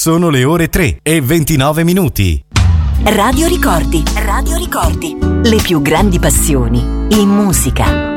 Sono le ore 3:29. Radio Ricordi. Le più grandi passioni in musica.